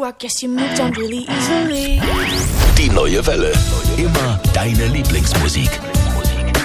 I guess you moved on really easily. Die neue Welle. Immer deine Lieblingsmusik.